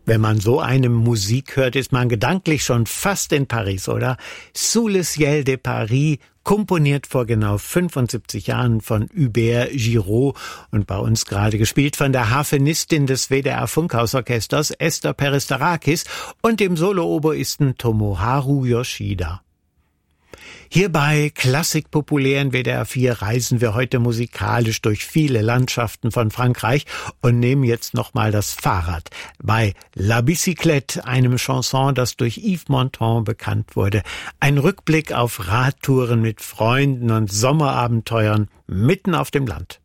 Wenn man so eine Musik hört, ist man gedanklich schon fast in Paris, oder? Sous le ciel de Paris, komponiert vor genau 75 Jahren von Hubert Giraud und bei uns gerade gespielt von der Harfenistin des WDR Funkhausorchesters Esther Peristarakis und dem Solooboisten Tomoharu Yoshida. Hier bei Klassik populär in WDR 4 reisen wir heute musikalisch durch viele Landschaften von Frankreich und nehmen jetzt nochmal das Fahrrad. Bei La Bicyclette, einem Chanson, das durch Yves Montand bekannt wurde. Ein Rückblick auf Radtouren mit Freunden und Sommerabenteuern mitten auf dem Land.